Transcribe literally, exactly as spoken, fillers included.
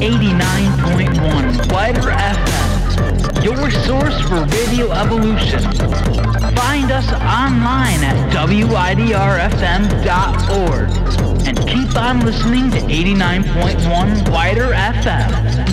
eighty-nine point one Wider F M, your source for radio evolution. Find us online at W I D R F M dot org and keep on listening to eighty-nine point one Wider F M.